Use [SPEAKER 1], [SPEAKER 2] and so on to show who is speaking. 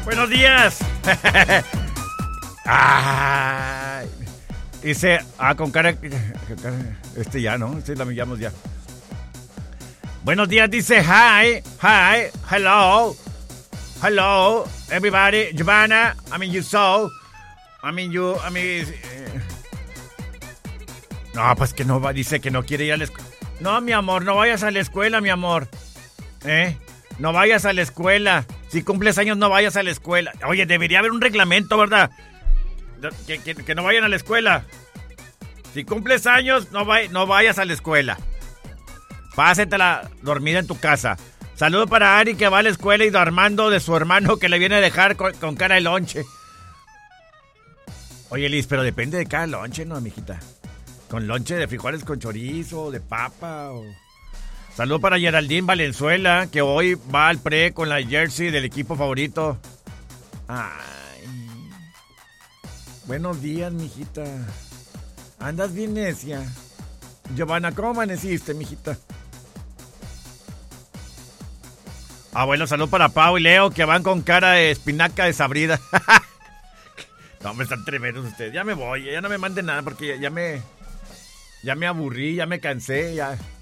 [SPEAKER 1] Buenos días. Ay. Dice, con cara... ya, ¿no? La llamo ya. Buenos días, dice, hi, hello, everybody, Giovanna, No, pues que no va, dice que no quiere ir a la escuela. No, mi amor, no vayas a la escuela, mi amor. No vayas a la escuela. Si cumples años, no vayas a la escuela. Oye, debería haber un reglamento, ¿verdad? Que no vayan a la escuela. Si cumples años, no vayas a la escuela. Pásetela dormida en tu casa. Saludo para Ari, que va a la escuela, y de Armando, de su hermano, que le viene a dejar con cara de lonche. Oye, Liz, pero depende de cada lonche, ¿no, mijita? Con lonche de frijoles con chorizo, de papa o... Saludo para Geraldine Valenzuela, que hoy va al pre con la jersey del equipo favorito. Ay. Buenos días, mijita. ¿Andas bien necia? Giovanna, ¿cómo amaneciste, mijita? Bueno, salud para Pau y Leo, que van con cara de espinaca desabrida. No, hombre, están tremendos ustedes. Ya me voy, ya no me manden nada porque ya me aburrí, ya me cansé, ya...